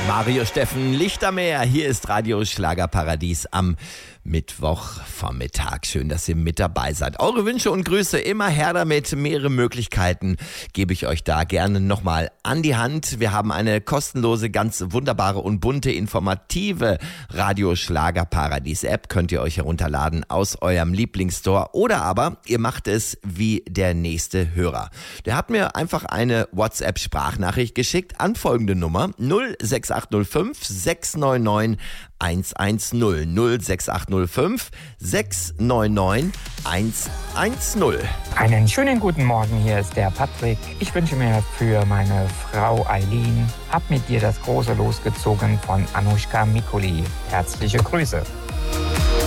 Mario Steffen, Lichtermeer, hier ist Radio Schlagerparadies am Mittwochvormittag. Schön, dass ihr mit dabei seid. Eure Wünsche und Grüße immer her damit. Mehrere Möglichkeiten gebe ich euch da gerne nochmal an die Hand. Wir haben eine kostenlose, ganz wunderbare und bunte, informative Radio Schlagerparadies App. Könnt ihr euch herunterladen aus eurem Lieblingsstore. Oder aber ihr macht es wie der nächste Hörer. Der hat mir einfach eine WhatsApp-Sprachnachricht geschickt an folgende Nummer 06805 699 110 06805 699 110. Einen schönen guten Morgen, hier ist der Patrick. Ich wünsche mir für meine Frau Eileen, hab mit dir das große Los gezogen von Anushka Mikuli. Herzliche Grüße.